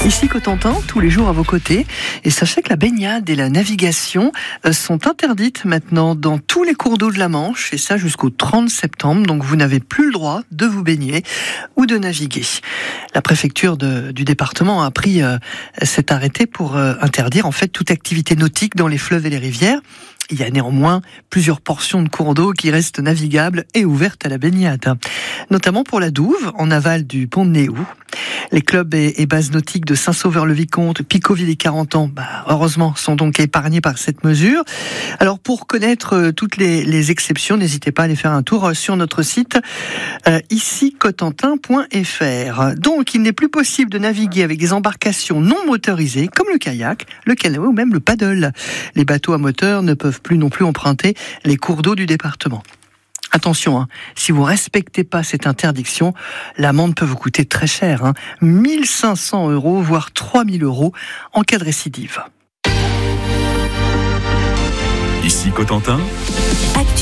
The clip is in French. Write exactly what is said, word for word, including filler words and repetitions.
Ici Cotentin, tous les jours à vos côtés. Et sachez que la baignade et la navigation sont interdites maintenant dans tous les cours d'eau de la Manche, et ça jusqu'au trente septembre. Donc vous n'avez plus le droit de vous baigner ou de naviguer. La préfecture de, du département a pris euh, cet arrêté pour euh, interdire en fait toute activité nautique dans les fleuves et les rivières. Il y a néanmoins plusieurs portions de cours d'eau qui restent navigables et ouvertes à la baignade, notamment pour la Douve, en aval du pont de Néou. Les clubs et, et bases nautiques de Saint-Sauveur-le-Vicomte, Picoville et Carentan, bah, heureusement, sont donc épargnés par cette mesure. Alors, pour connaître euh, toutes les, les exceptions, n'hésitez pas à aller faire un tour euh, sur notre site euh, ici cotentin point f r. Donc, il n'est plus possible de naviguer avec des embarcations non motorisées, comme le kayak, le canoë ou même le paddle. Les bateaux à moteur ne peuvent plus non plus emprunter les cours d'eau du département. Attention, hein, si vous respectez pas cette interdiction, l'amende peut vous coûter très cher, hein, mille cinq cents euros, voire trois mille euros en cas de récidive. Ici Cotentin.